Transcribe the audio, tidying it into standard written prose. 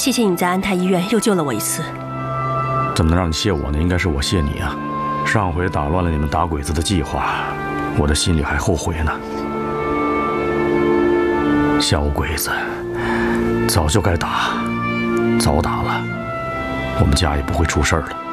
谢谢你在安泰医院又救了我一次。 怎么能让你谢我呢？应该是我谢你啊！上回打乱了你们打鬼子的计划，我的心里还后悔呢。小鬼子，早就该打，早打了，我们家也不会出事儿了。